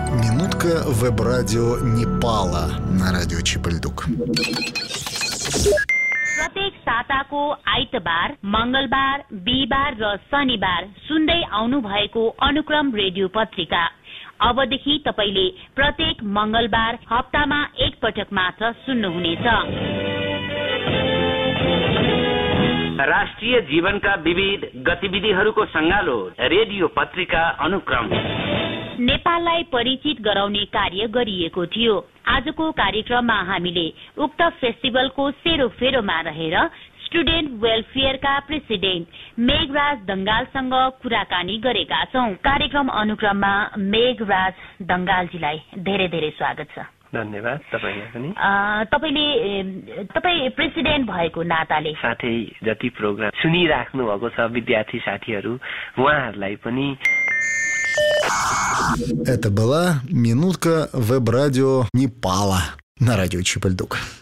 Минутка веб-радио Непала на радио Чипальдук. प्रत्येक साताको आइतबार, मंगलबार, बिहिबार र शनिबार सुन्दै आउनु भएको अनुक्रम रेडियो पत्रिका अबदेखि तपाईले प्रत्येक मंगलबार हप्तामा एक पटक मात्र सुन्नुहुनेछ। राष्ट्रिय जीवनका विविध गतिविधिहरूको संगालो रेडियो पत्रिका अनुक्रम नेपाललाई परिचित गराउने कार्य गरिएको थियो। आजको कार्यक्रममा हामीले उक्त फेस्टिभलको सेरोफेरोमा रहेर स्टुडेन्ट वेलफेयरका प्रेसिडेन्ट मेघराज दंगालसँग कुराकानी गरेका छौं। कार्यक्रम अनुक्रममा मेघराज दंगालजीलाई धेरै धेरै स्वागत छ। धन्यवाद तपाईलाई पनि। तपाई प्रेसिडेन्ट भएको नाताले साथै जति प्रोग्राम सुनिराख्नु भएको छ विद्यार्थी साथीहरू उहाँहरूलाई पनि। Это была минутка веб-радио Непала на радио Чипальдук.